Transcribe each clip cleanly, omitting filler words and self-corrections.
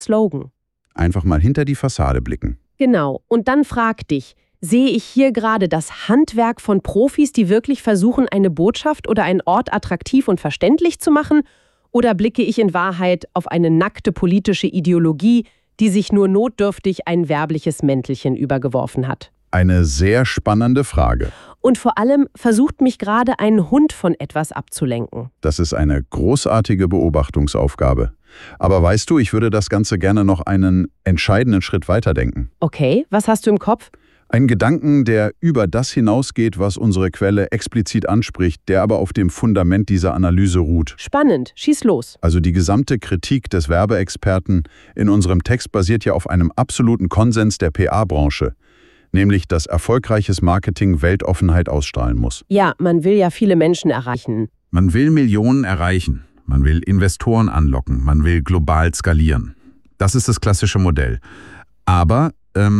Slogan. Einfach mal hinter die Fassade blicken. Genau. Und dann frag dich, sehe ich hier gerade das Handwerk von Profis, die wirklich versuchen, eine Botschaft oder einen Ort attraktiv und verständlich zu machen? Oder blicke ich in Wahrheit auf eine nackte politische Ideologie, die sich nur notdürftig ein werbliches Mäntelchen übergeworfen hat? Eine sehr spannende Frage. Und vor allem versucht mich gerade ein Hund von etwas abzulenken. Das ist eine großartige Beobachtungsaufgabe. Aber weißt du, ich würde das Ganze gerne noch einen entscheidenden Schritt weiterdenken. Okay, was hast du im Kopf? Einen Gedanken, der über das hinausgeht, was unsere Quelle explizit anspricht, der aber auf dem Fundament dieser Analyse ruht. Spannend, schieß los. Also die gesamte Kritik des Werbeexperten in unserem Text basiert ja auf einem absoluten Konsens der PA-Branche. Nämlich, dass erfolgreiches Marketing Weltoffenheit ausstrahlen muss. Ja, man will ja viele Menschen erreichen. Man will Millionen erreichen. Man will Investoren anlocken. Man will global skalieren. Das ist das klassische Modell. Aber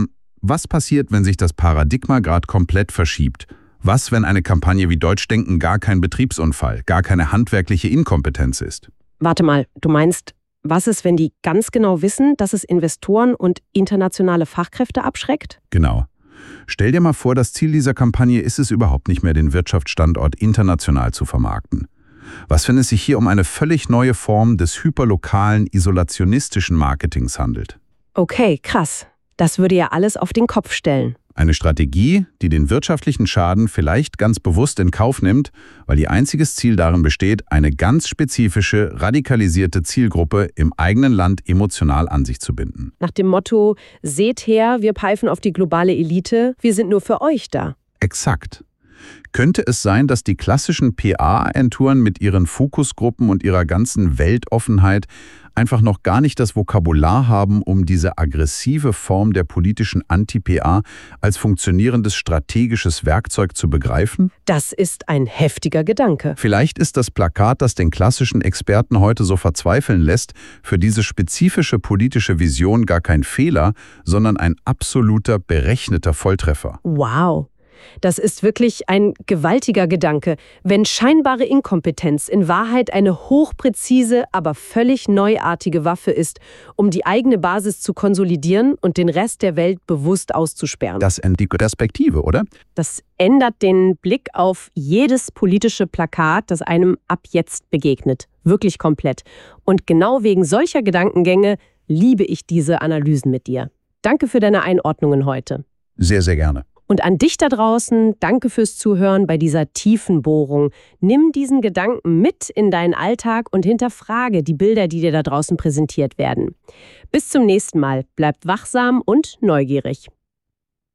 was passiert, wenn sich das Paradigma gerade komplett verschiebt? Was, wenn eine Kampagne wie Deutschdenken gar kein Betriebsunfall, gar keine handwerkliche Inkompetenz ist? Warte mal, du meinst, was ist, wenn die ganz genau wissen, dass es Investoren und internationale Fachkräfte abschreckt? Genau. Stell dir mal vor, das Ziel dieser Kampagne ist es überhaupt nicht mehr, den Wirtschaftsstandort international zu vermarkten. Was, wenn es sich hier um eine völlig neue Form des hyperlokalen, isolationistischen Marketings handelt? Okay, krass. Das würde ja alles auf den Kopf stellen. Eine Strategie, die den wirtschaftlichen Schaden vielleicht ganz bewusst in Kauf nimmt, weil ihr einziges Ziel darin besteht, eine ganz spezifische, radikalisierte Zielgruppe im eigenen Land emotional an sich zu binden. Nach dem Motto, seht her, wir pfeifen auf die globale Elite, wir sind nur für euch da. Exakt. Könnte es sein, dass die klassischen PA-Agenturen mit ihren Fokusgruppen und ihrer ganzen Weltoffenheit einfach noch gar nicht das Vokabular haben, um diese aggressive Form der politischen Anti-PA als funktionierendes strategisches Werkzeug zu begreifen? Das ist ein heftiger Gedanke. Vielleicht ist das Plakat, das den klassischen Experten heute so verzweifeln lässt, für diese spezifische politische Vision gar kein Fehler, sondern ein absoluter, berechneter Volltreffer. Wow. Das ist wirklich ein gewaltiger Gedanke, wenn scheinbare Inkompetenz in Wahrheit eine hochpräzise, aber völlig neuartige Waffe ist, um die eigene Basis zu konsolidieren und den Rest der Welt bewusst auszusperren. Das ändert die Perspektive, oder? Das ändert den Blick auf jedes politische Plakat, das einem ab jetzt begegnet. Wirklich komplett. Und genau wegen solcher Gedankengänge liebe ich diese Analysen mit dir. Danke für deine Einordnungen heute. Sehr, sehr gerne. Und an dich da draußen, danke fürs Zuhören bei dieser tiefen Bohrung. Nimm diesen Gedanken mit in deinen Alltag und hinterfrage die Bilder, die dir da draußen präsentiert werden. Bis zum nächsten Mal. Bleibt wachsam und neugierig.